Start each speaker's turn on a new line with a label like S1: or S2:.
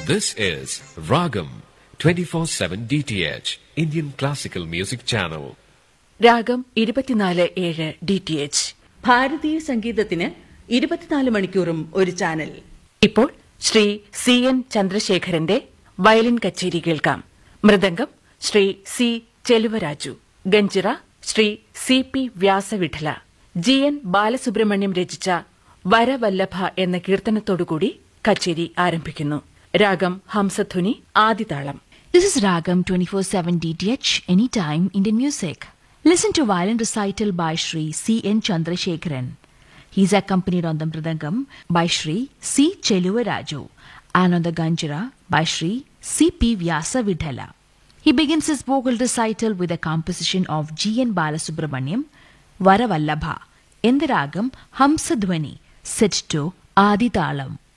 S1: This is Ragam 24/7 DTH Indian Classical Music Channel.
S2: രാഗം 24/7 DTH ഭാരതീയ സംഗീതത്തിന് 24 മണിക്കൂറും ഒരു ചാനൽ. ഇപ്പോൾ ശ്രീ CN ചന്ദ്രശേഖരന്റെ വയലിൻ കച്ചേരി കേൾക്കാം. Mridangam Shri C ചെലുവരാജു, ganjira Shri CP വ്യാസവിഠല. GN Balasubrahmanyam രചിച്ച വരവല്ലഭ എന്ന കീർത്തനത്തോടുകൂടി കച്ചേരി ആരംഭിക്കുന്നു. രാഗം Hamsadhwani ആദിതാളം.
S3: This is Ragam 24/7 DTH, anytime Indian music. Listen to violin recital by Shri CN Chandrasekharan. He is accompanied on the mridangam by Shri C Cheluvaraju and on the ganjira by Shri CP Vyasavidhala. He begins his vocal recital with a composition of GN Balasubramaniam, Varavallabha, in the ragam Hamsadhwani, set to Adithalam.